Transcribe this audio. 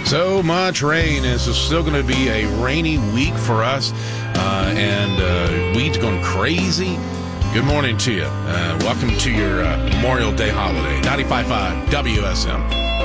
So much rain. This is still going to be a rainy week for us, and weeds going crazy. Good morning to you. Welcome to your Memorial Day holiday. 95.5 WSM.